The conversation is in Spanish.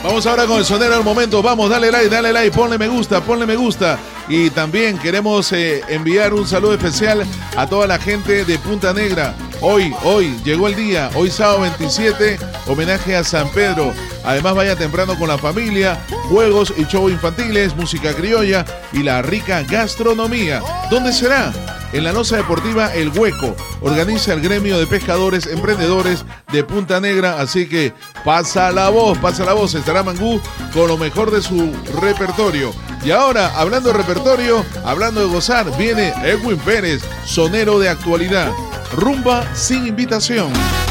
Vamos ahora con el sonero del momento. Vamos, dale like, ponle me gusta. Y también queremos enviar un saludo especial a toda la gente de Punta Negra. Hoy llegó el día, hoy sábado 27, homenaje a San Pedro. Además vaya temprano con la familia, juegos y shows infantiles, música criolla y la rica gastronomía. ¿Dónde será? En la Loza Deportiva El Hueco. Organiza el gremio de pescadores emprendedores de Punta Negra, así que pasa la voz. Estará Mangú con lo mejor de su repertorio. Y ahora, hablando de repertorio, hablando de gozar, viene Edwin Pérez, sonero de actualidad. Rumba sin invitación.